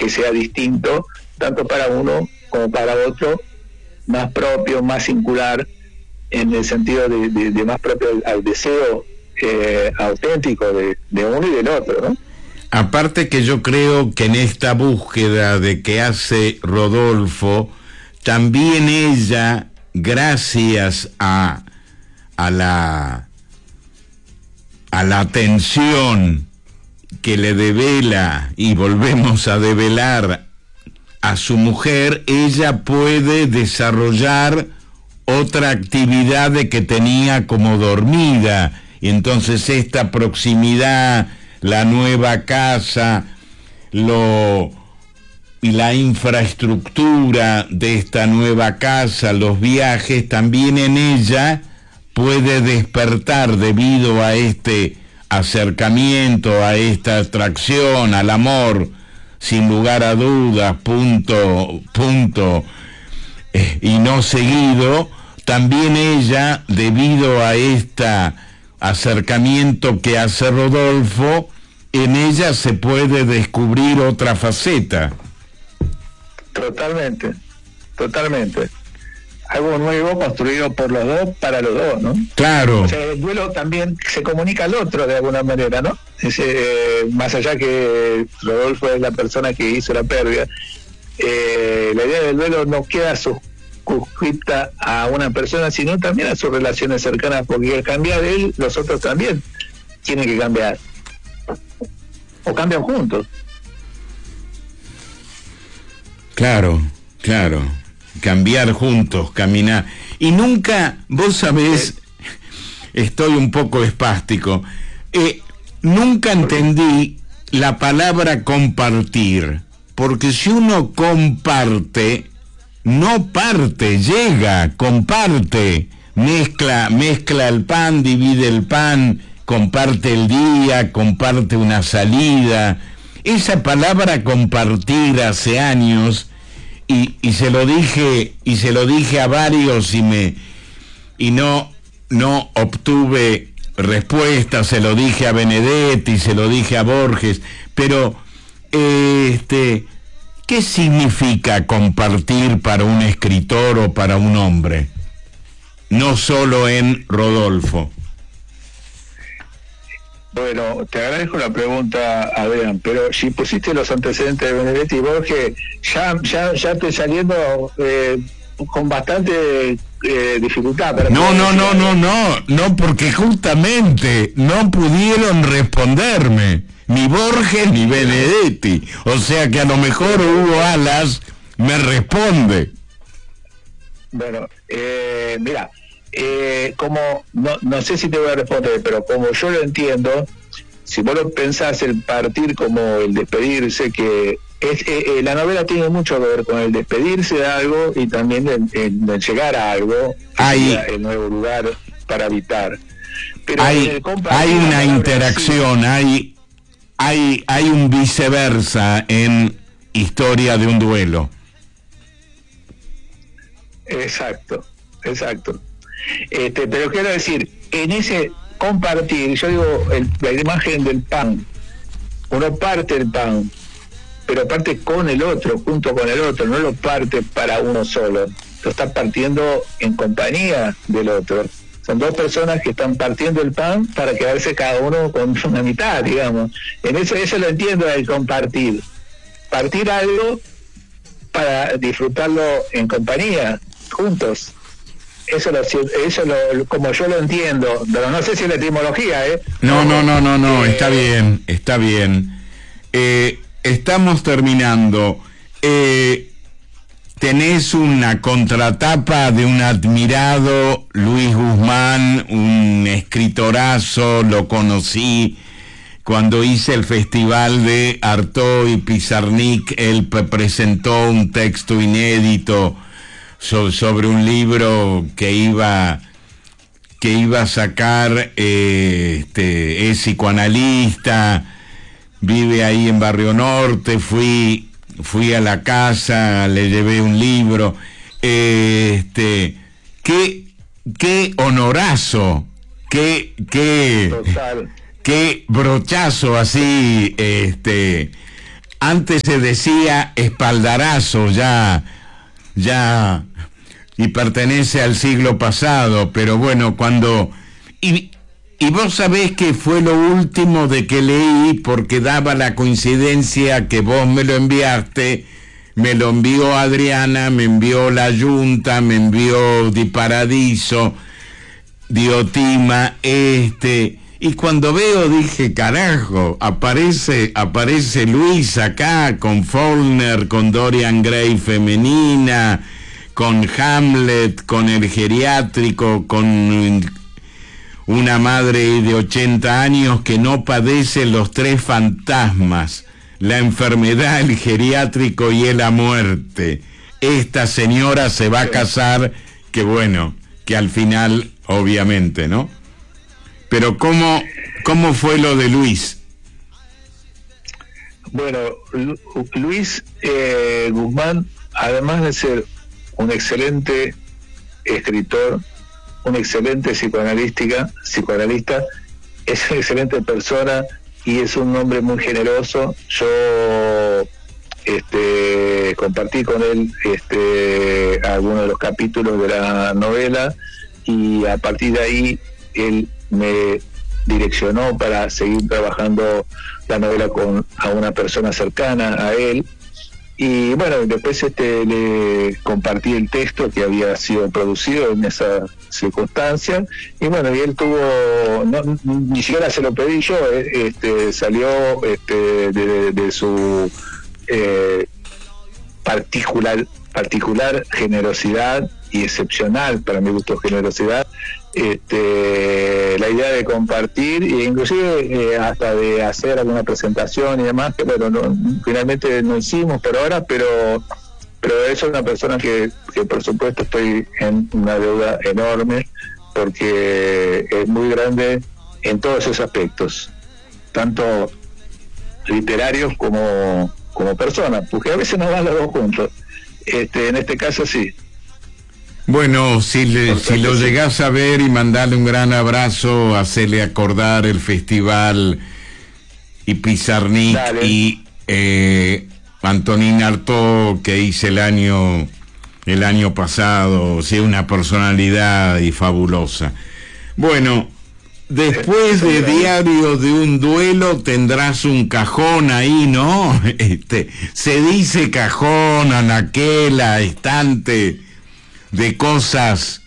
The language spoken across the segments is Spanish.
que sea distinto, tanto para uno como para otro, más propio, más singular, en el sentido de más propio al deseo auténtico de uno y del otro, ¿no? Aparte que yo creo que en esta búsqueda de que hace Rodolfo, también ella, gracias a la atención que le devela, y volvemos a develar a su mujer, ella puede desarrollar otra actividad de que tenía como dormida, y entonces esta proximidad, la nueva casa, y la infraestructura de esta nueva casa, los viajes, también en ella puede despertar, debido a este acercamiento, a esta atracción, al amor, sin lugar a dudas, punto, y no seguido, también ella, debido a este acercamiento que hace Rodolfo, en ella se puede descubrir otra faceta. Totalmente. Algo nuevo construido por los dos, para los dos, ¿no? Claro. O sea, el duelo también se comunica al otro de alguna manera, ¿no? Más allá que Rodolfo es la persona que hizo la pérdida, la idea del duelo no queda circunscrita a una persona, sino también a sus relaciones cercanas, porque al cambiar él, los otros también tienen que cambiar. O cambian juntos. Claro. Cambiar juntos, caminar. Y nunca, vos sabés, estoy un poco espástico, nunca entendí la palabra compartir, porque si uno comparte, no parte, llega, comparte, mezcla el pan, divide el pan, comparte el día, comparte una salida. Esa palabra compartir hace años, y se lo dije a varios, y no obtuve respuesta. Se lo dije a Benedetti, se lo dije a Borges, pero ¿qué significa compartir para un escritor o para un hombre? No solo en Rodolfo. Bueno, te agradezco la pregunta, Adrián, pero si pusiste los antecedentes de Benedetti y Borges, ya estoy saliendo con bastante dificultad. No, porque justamente no pudieron responderme, ni Borges ni Benedetti, o sea que a lo mejor Hugo Alas me responde. Bueno, mira, como no sé si te voy a responder, pero como yo lo entiendo, si vos lo pensás, el partir como el despedirse, que es la novela tiene mucho que ver con el despedirse de algo y también el llegar a algo, el nuevo lugar para habitar. Pero hay una interacción, sí. hay un viceversa en Historia de un duelo. Exacto. Pero quiero decir, en ese compartir, yo digo, la imagen del pan, uno parte el pan, pero parte con el otro, junto con el otro, no lo parte para uno solo, lo está partiendo en compañía del otro. Son dos personas que están partiendo el pan para quedarse cada uno con una mitad, digamos. En eso lo entiendo, el compartir. Partir algo para disfrutarlo en compañía, juntos. Eso como yo lo entiendo, pero no sé si es la etimología, No, está bien. Estamos terminando. Tenés una contratapa de un admirado, Luis Guzmán, un escritorazo, lo conocí cuando hice el festival de Artaud y Pizarnik. Él presentó un texto inédito sobre un libro que iba a sacar, es psicoanalista, vive ahí en Barrio Norte. Fui a la casa, le llevé un libro. Qué honorazo, qué brochazo así, antes se decía espaldarazo, ya, y pertenece al siglo pasado, pero bueno, y vos sabés que fue lo último de que leí, porque daba la coincidencia que vos me lo enviaste, me lo envió Adriana, me envió La Yunta, me envió Di Paradiso, Diotima, y cuando veo dije, carajo, aparece Luis acá, con Faulkner, con Dorian Gray femenina, con Hamlet, con el geriátrico, con una madre de 80 años que no padece los tres fantasmas, la enfermedad, el geriátrico y la muerte. Esta señora se va a casar, que bueno, que al final, obviamente, ¿no? Pero ¿cómo fue lo de Luis? Bueno, Luis Guzmán, además de ser un excelente escritor, un excelente psicoanalista, es una excelente persona y es un hombre muy generoso. Yo compartí con él algunos de los capítulos de la novela y a partir de ahí él me direccionó para seguir trabajando la novela a una persona cercana a él. Y bueno, después le compartí el texto que había sido producido en esa circunstancia, y bueno, y él ni siquiera se lo pedí yo, salió de su particular generosidad y excepcional, para mi gusto, generosidad, la idea de compartir e inclusive hasta de hacer alguna presentación y demás, que bueno, finalmente no hicimos por ahora, pero es una persona que por supuesto estoy en una deuda enorme, porque es muy grande en todos esos aspectos, tanto literarios como persona, porque a veces no van los dos juntos. En este caso sí. Bueno, si lo llegás a ver y mandarle un gran abrazo, hacerle acordar el festival y Pizarnik. Dale. Y Antonín Artaud, que hice el año pasado, sí, una personalidad y fabulosa. Bueno, después de Diario de un duelo tendrás un cajón ahí, ¿no? Se dice cajón, anaquela, estante de cosas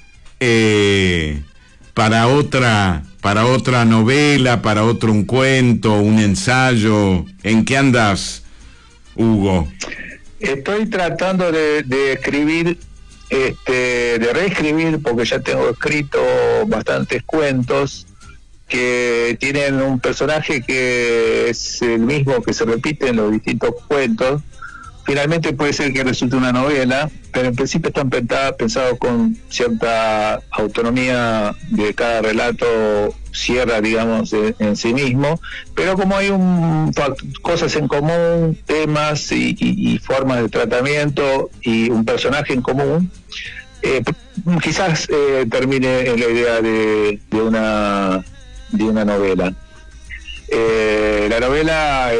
para otra novela, para un cuento, un ensayo. ¿En qué andas, Hugo? Estoy tratando de escribir, de reescribir, porque ya tengo escrito bastantes cuentos que tienen un personaje que es el mismo que se repite en los distintos cuentos. Finalmente puede ser que resulte una novela, pero en principio están pensados con cierta autonomía de cada relato, cierra, digamos, en sí mismo, pero como hay cosas en común, temas y formas de tratamiento y un personaje en común, quizás termine en la idea de una novela. La novela,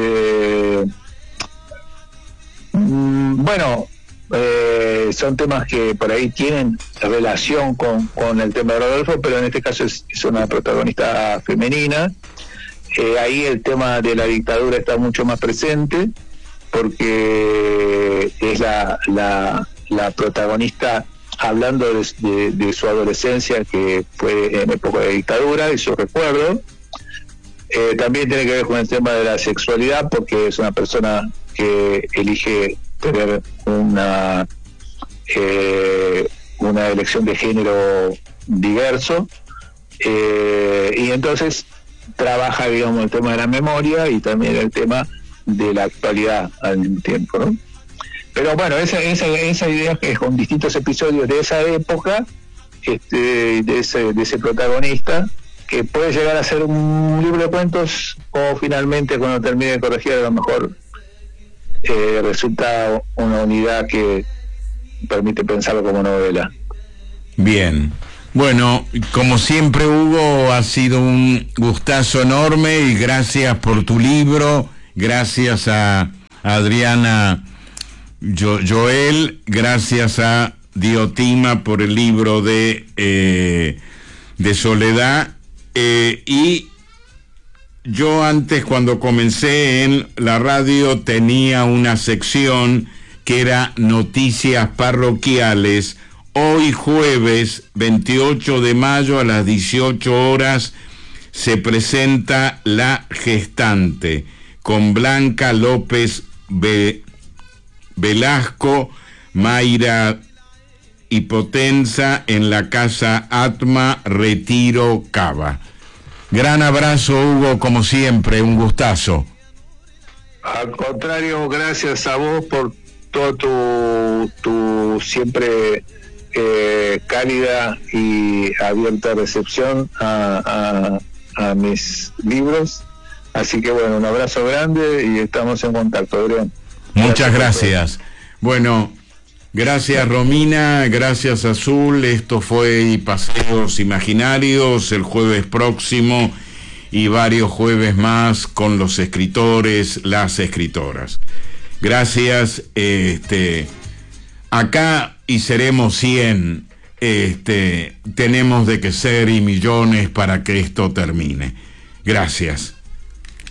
bueno, son temas que por ahí tienen relación con el tema de Rodolfo, pero en este caso es una protagonista femenina. Ahí el tema de la dictadura está mucho más presente, porque es la protagonista hablando de su adolescencia, que fue en época de dictadura, y su recuerdo. También tiene que ver con el tema de la sexualidad, porque es una persona que elige tener una elección de género diverso, y entonces trabaja, digamos, el tema de la memoria y también el tema de la actualidad al mismo tiempo, ¿no? Pero bueno, esa idea que es con distintos episodios de esa época, de ese protagonista, que puede llegar a ser un libro de cuentos, o finalmente cuando termine de corregir a lo mejor resulta una unidad que permite pensarlo como novela. Bien. Bueno, como siempre, Hugo, ha sido un gustazo enorme y gracias por tu libro, gracias a Adriana Joel, gracias a Diotima por el libro de Soledad, y yo antes, cuando comencé en la radio, tenía una sección que era Noticias Parroquiales. Hoy jueves 28 de mayo a las 18 horas se presenta La Gestante con Blanca López Velasco, Mayra y Potenza en la Casa Atma, Retiro, Cava. Gran abrazo, Hugo, como siempre, un gustazo. Al contrario, gracias a vos por todo tu siempre cálida y abierta recepción a mis libros. Así que bueno, un abrazo grande y estamos en contacto, Adrián. Muchas gracias. Bueno, gracias Romina, gracias Azul. Esto fue Paseos Imaginarios, el jueves próximo y varios jueves más con los escritores, las escritoras. Gracias, acá y seremos 100, tenemos de que ser y millones para que esto termine. Gracias.